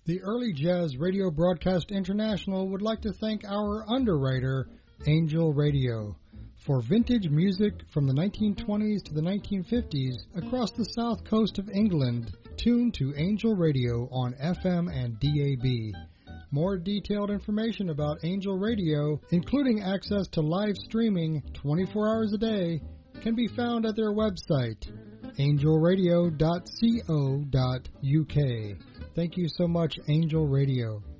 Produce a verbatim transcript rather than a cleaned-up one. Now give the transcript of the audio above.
The Early Jazz Radio Broadcast International would like to thank our underwriter, Angel Radio, for vintage music from the nineteen twenties to the nineteen fifties across the south coast of England. Tune to Angel Radio on F M and D A B. More detailed information about Angel Radio, including access to live streaming twenty-four hours a day, can be found at their website, angel radio dot co dot U K. Thank you so much, Angel Radio.